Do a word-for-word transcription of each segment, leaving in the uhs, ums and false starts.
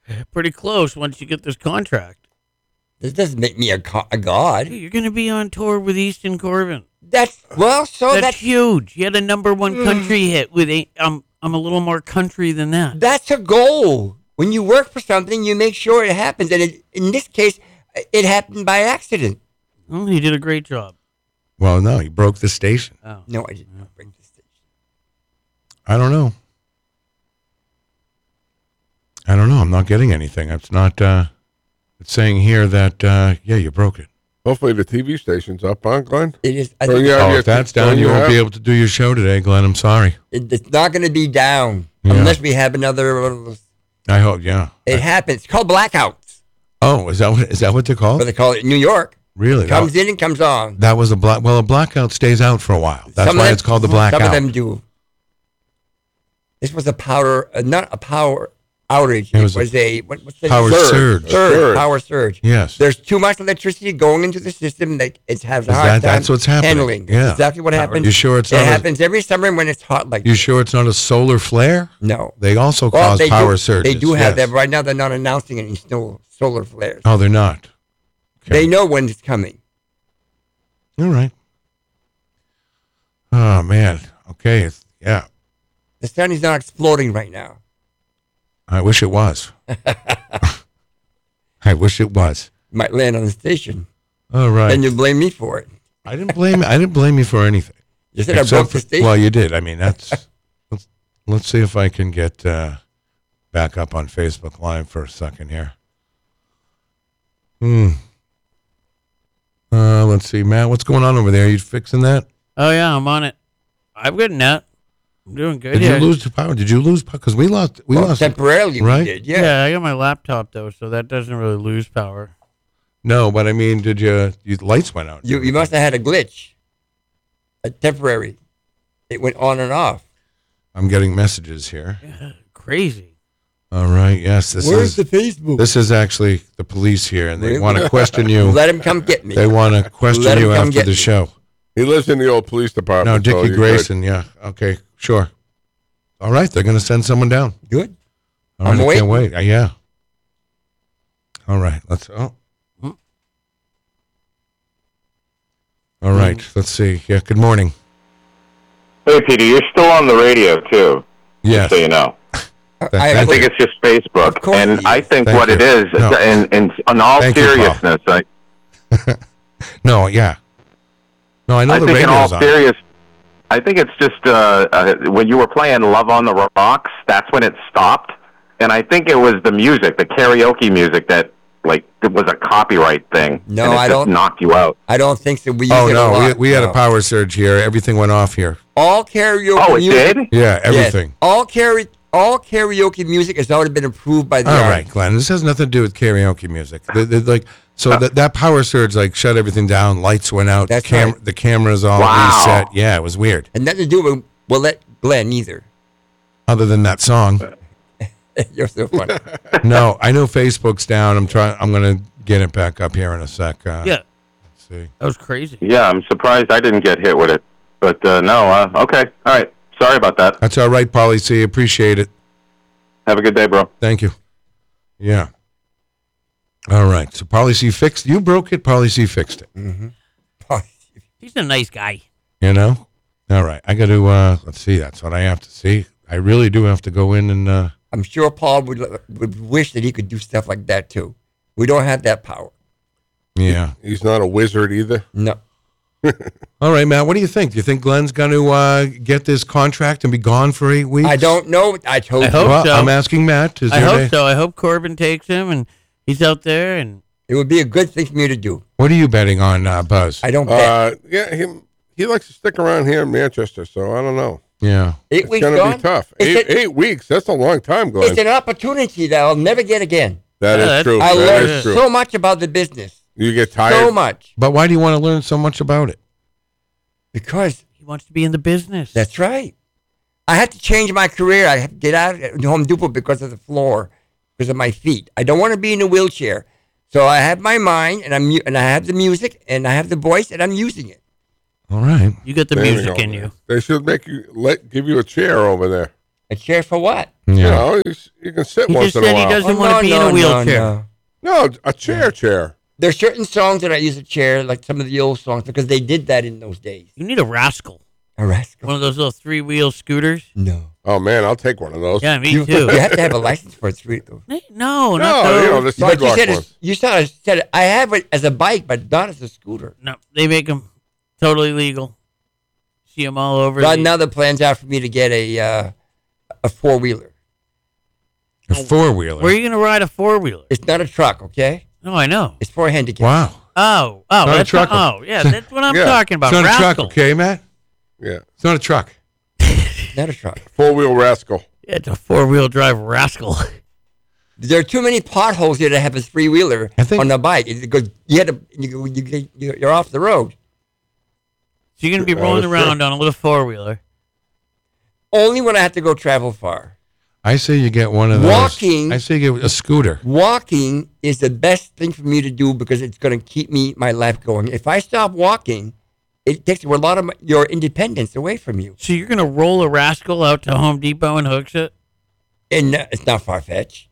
Pretty close once you get this contract. This doesn't make me a, co- a god. Hey, you're going to be on tour with Easton Corbin. That's well, so that's, that's huge. You had a number one country hit with a. Um, I'm a little more country than that. That's a goal. When you work for something, you make sure it happens. And it, in this case, it happened by accident. Well, he did a great job. Well, no, he broke the station. Oh. No, I did not break the station. I don't know. I don't know. I'm not getting anything. It's not. Uh, it's saying here that uh, yeah, you broke it. Hopefully the T V station's up, huh, Glenn? It is. I Oh, think yeah. Oh, if that's down, you won't be able to do your show today, Glenn. I'm sorry. it, it's not going to be down Yeah. unless we have another one of those. I hope. Yeah. It happens. It's called blackouts. Oh, is that what is that what they're called? What they call it in New York. Really? Comes That, in and comes on. that was a black. Well, a blackout stays out for a while. That's Some of why them- it's called the blackout. Some of them do. This was a power, uh, not a power outage. It It was was, a a, what, what's the power surge. Surge, Surge. power surge. Yes. There's too much electricity going into the system that it has a Is hard that- time that's what's happening. handling. That's Yeah. exactly what happens. You sure it's it not a- happens every summer when it's hot like You sure it's not a solar flare? No. They also Well, cause they power do, surges. They do have yes. that. Right now, they're not announcing any snow, solar flares. Oh, they're not. Okay. They know when it's coming. All right. Oh man. Okay. It's- Yeah. The sun is not exploding right now. I wish it was. I wish it was. Might land on the station. All right. Then you blame me for it. I didn't blame. I didn't blame you for anything. You said I Except broke the for- station. Well, you did. I mean, that's. let's, let's see if I can get uh, back up on Facebook Live for a second here. Hmm. Uh, let's see, Matt. What's going on over there? Are you fixing that? Oh yeah, I'm on it. I've got net. I'm doing good. Did yeah. you lose the power? Did you lose power? Because we lost. We Well, lost temporarily, right? we did. Yeah. Yeah, I got my laptop though, so that doesn't really lose power. No, but I mean, did you? you lights went out. You you must have had a glitch. A temporary. It went on and off. I'm getting messages here. Yeah, crazy. All right. Yes, this Where's is the Facebook? this is actually the police here, and they Where- want to question you. Let him come get me. They want to question Let him you come after get the me. show. He lives in the old police No, department. so Dickie you're Grayson. Yeah. Okay. Sure. All right. They're going to send someone down. Good. All right. I'm I can't waiting. wait. Uh, yeah. All right. Let's. Oh. Hmm. All right. Let's see. Yeah. Good morning. Hey, Peter, you're still on the radio, too, Yes. so you know. Th- I- I thank think you. it's just Facebook. Of course And he I is. think Thank what you. it is, No. in, in, in all Thank you, Paul. seriousness, I, No. Yeah. No, I know I the think in all radio's on. serious, I think it's just uh, uh, when you were playing Love on the Rocks, that's when it stopped. And I think it was the music, the karaoke music, that like it was a copyright thing. No, and it I just don't- knocked you out. I don't think so. We use Oh it a no, we, lot. we had No. a power surge here. Everything went off here. All karaoke Oh, it music. did? Yeah, Yes. everything. All karaoke. All karaoke music has already been approved by the All army. right, Glenn. This has nothing to do with karaoke music. The, the, like, so that that power surge like shut everything down. Lights went out. That's the cam- right. The cameras all Wow. reset. Yeah, it was weird. And nothing to do with we'll let Glenn either. Other than that song, You're so funny. no. I know Facebook's down. I'm trying. I'm gonna get it back up here in a sec. Uh, Yeah, let's see. that was crazy. Yeah, I'm surprised I didn't get hit with it. But uh, no, uh, okay. All right. Sorry about that. That's all right, Polly C. Appreciate it. Have a good day, bro. Thank you. Yeah. All right. So Polly C fixed. You broke it. Polly C fixed it. He's a nice guy. You know. All right. I got to. Uh, let's see. That's what I have to see. I really do have to go in and. Uh, I'm sure Paul would would wish that he could do stuff like that too. We don't have that power. yeah. He's not a wizard either. No. All right, Matt. What do you think? Do you think Glenn's going to uh, get this contract and be gone for eight weeks? I don't know. I told I you. hope Well, so. I'm asking Matt. Is I there hope a- so. I hope Corbin takes him and he's out there. And It would be a good thing for me to do. What are you betting on, uh, Buzz? I don't bet. Uh, yeah, he, he likes to stick around here in Manchester, so I don't know. yeah. Eight It's weeks going gone. to be tough. It's, Eight, a- eight weeks, that's a long time, Glenn. it's an opportunity that I'll never get again. That Yeah, is that's- true. I That learned is true. so much about the business. You get tired. So much. But why do you want to learn so much about it? Because he wants to be in the business. that's right. I had to change my career. I had to get out of Home Depot because of the floor, because of my feet. I don't want to be in a wheelchair. So I have my mind, and I'm and I have the music, and I have the voice, and I'm using it. All right. You got the There we music go. in you. They should make you let give you a chair over there. A chair for what? Yeah. You know, you, you can sit He once just in a said he while. doesn't Oh, want to no, be no, in a no, wheelchair. no. No, a chair, chair. There's certain songs that I use a chair, like some of the old songs, because they did that in those days. You need a rascal. A rascal? One of those little three wheel scooters. No. Oh man, I'll take one of those. Yeah, me You, too. you have to have a license for it. Three, though. Eh, No, No, not you know those. the But you sidewalk said, ones. it's, you said, said I have it as a bike, but not as a scooter. No, they make them totally legal. See them all over. Right the- now, the plans are for me to get a uh, a four wheeler. A four wheeler. Where are you going to ride a four wheeler? It's not a truck, okay? No, I know. It's for handicap. Wow. Oh, oh, Not a that's truck. Not, oh, yeah, that's what I'm Yeah. talking about. It's not a rascal. truck, okay, Matt? Yeah, It's not a truck. Not a truck. four wheel rascal. Yeah, it's a four wheel drive rascal. There are too many potholes here to have a three wheeler I think- on a bike. It goes, you had to, you, you, you, you're off the road. So you're going to be Uh, rolling that's around on a little four wheeler. Only when I have to go travel far. I say you get one of those. Walking- I say you get a scooter. Walking is the best thing for me to do because it's going to keep me my life going. If I stop walking, it takes a lot of my, your independence away from you. So you're going to roll a rascal out to Home Depot and hooks it? And uh, it's not far fetched.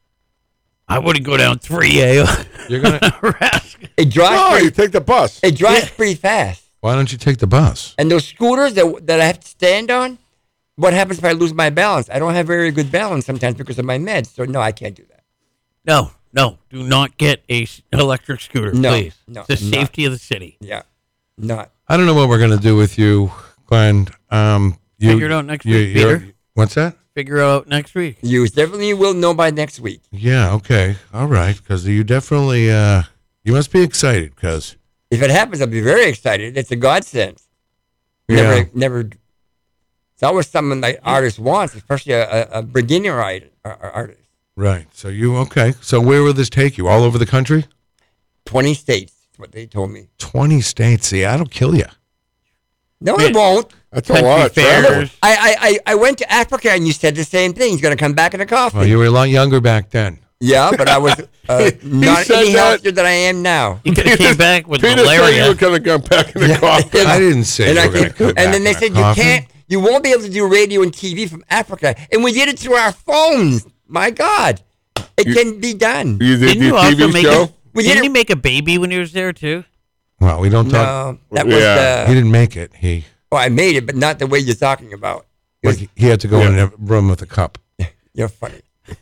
I wouldn't go down three A. You're gonna. rascal. It drives. No, pretty, you take the bus. it drives pretty fast. Why don't you take the bus? And those scooters that that I have to stand on, what happens if I lose my balance? I don't have very good balance sometimes because of my meds. So no, I can't do that. No, no, do not get a s- electric scooter, No, please. no, it's the not. safety of the city. Yeah, not. I don't know what we're gonna do with you, Glenn. Um, you, Figure it out next you- week, you're- Peter. What's that? Figure out next week. You definitely will know by next week. Yeah. Okay. All right. Because you definitely. Uh, you must be excited because. If it happens, I'll be very excited. It's a godsend. Yeah. Never, never. It's always something that artist wants, especially a, a, a beginner art- ar- artist. Right. So you okay? So where will this take you? All over the country? Twenty states. That's what they told me. Twenty states. See, that'll kill you. No, Yeah. it won't. That's a lot of Country travel. fairs. I, I, I, I went to Africa and you said the same thing. He's going to come back in a coffin. Well, you were a lot younger back then. Yeah, but I was uh, not said any that. healthier than I am now. You could have came back with Peter said you malaria. were going to come back in the coffin. I didn't say And, you I were going to came- come and back then they in a said you coffin. can't, you won't be able to do radio and T V from Africa. And we did it through our phones. My God, it can be done. You did Didn't the you also T V make show? a, We didn't did he it- make a baby when he was there too? Well, we don't talk. No, that was Yeah. He the. didn't make it. He Oh, I made it, but not the way you're talking about. It was- like he had to go in a room with a cup. You're funny.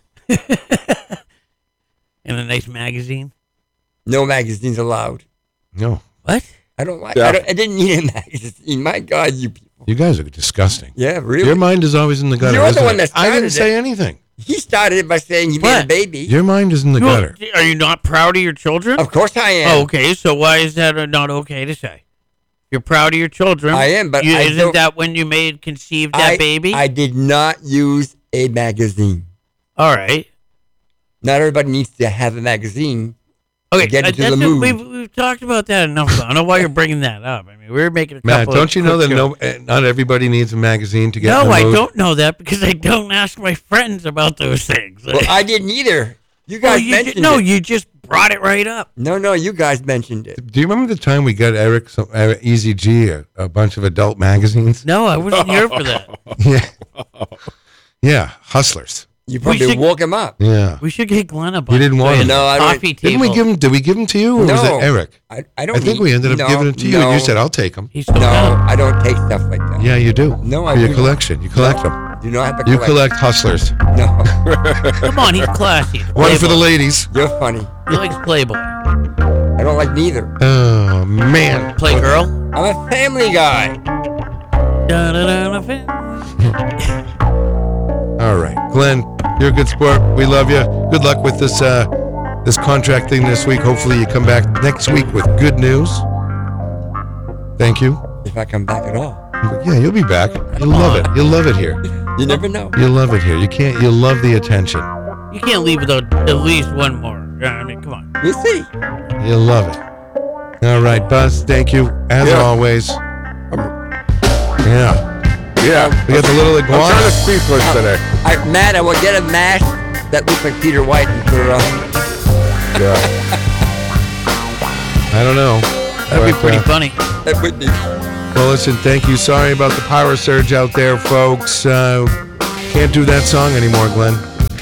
In a nice magazine. No magazines allowed. No, What? I don't like. Yeah. I, don't, I didn't need a magazine. My God, you people. you guys are disgusting. Yeah, really. Your mind is always in the gutter. You're the isn't one it? that I didn't started say anything. He started it by saying he made What? a baby. Your mind is in the No, gutter. Are you not proud of your children? Of course I am. Oh, okay. So why is that uh, not okay to say? You're proud of your children. I am, but you, I isn't don't- that when you made conceived that I, baby? I did not use a magazine. All right. Not everybody needs to have a magazine. Okay. Get uh, into that's the a- mood. We've, we've talked about that enough. I don't know why you're bringing that up. I mean, we were making a couple. Matt, of don't you know quick that jokes. no, eh, not everybody needs a magazine to get in No, the I mood? don't know that because I don't ask my friends about those things. Well, I didn't either. You Well, guys you mentioned ju- no, it. you just brought it right up. No, no, you guys mentioned it. Do you remember the time we got Eric, some, uh, Easy G, a, a bunch of adult magazines? No, I wasn't here for that. Yeah. Yeah, Hustlers. You probably should- woke him up. Yeah. We should get Glenn up. You on didn't the want him. No, I don't- coffee table. Didn't we give him, did we give him to you or was No. it Eric? I, I don't I think need- we ended up no, giving it to you no, and you said, I'll take them. He's still No, got I don't take stuff like that. Yeah, you do. No, I For your do. collection. You collect them. Do not have a You collect. collect Hustlers. No, it. Come on, he's classy. One for the ladies. you're funny. He likes Playboy. I don't like neither. Oh, man. Playgirl. I'm a family guy. Da-da-da-da-fin. All right. Glenn, you're a good sport. We love you. Good luck with this uh, this contract thing this week. Hopefully you come back next week with good news. Thank you. If I come back at all, Yeah, you'll be back. You'll love it. You'll love it here. you never know. You'll love it here. You can't. You'll love the attention. You can't leave without at least one more. I mean, come on. We'll see. You'll love it. All right, Buzz. Thank you as Yeah. always. Yeah. Yeah. We got the little I'm kind of iguana. speechless today. I, Matt, I will get a mask that looks like Peter White and put it on. Yeah. I don't know. That'd be But, pretty uh, funny. That would be. Well, listen, thank you. Sorry about the power surge out there, folks. Uh, Can't do that song anymore, Glenn.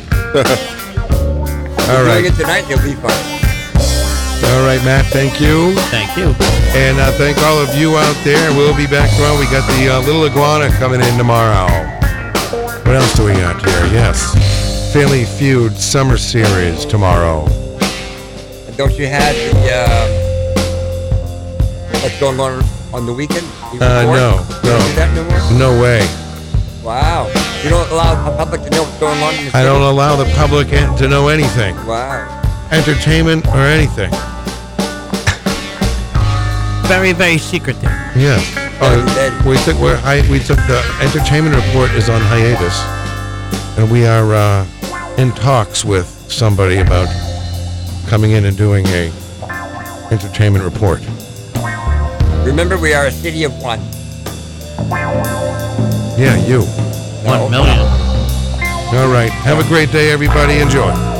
All Doing right. it tonight, it'll be fun. All right, Matt, thank you. Thank you. And uh, thank all of you out there. We'll be back tomorrow. We got the uh, Little Iguana coming in tomorrow. What else do we got here? Yes. Family Feud Summer Series tomorrow. And don't you have the, uh, what's going on on the weekend? You Uh, report? no, You don't no. do that no more? No way. Wow. You don't allow the public to know what's going on in the city? I don't allow the public en- to know anything. Wow. Entertainment or anything. Very, very secretive. Yeah. Very Uh, dead. we took we're hi- we took the entertainment report is on hiatus, and we are uh, in talks with somebody about coming in and doing a entertainment report. Remember, we are a city of one. Yeah, you. No. One million. All right. Have a great day, everybody. Enjoy.